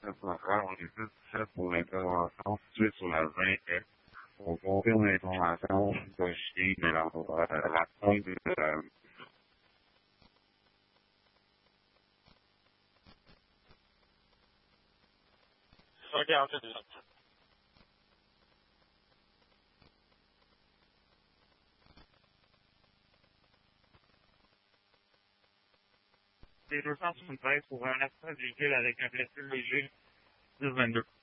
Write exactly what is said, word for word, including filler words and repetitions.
ce soir, on est tous prêts pour l'intervention située sur la vingt F. On confirme l'information de chien de la, euh, la pompe de euh, Regarde ça. C'est deux cent soixante-treize pour un accident de véhicule avec un blessure léger dix vingt-deux.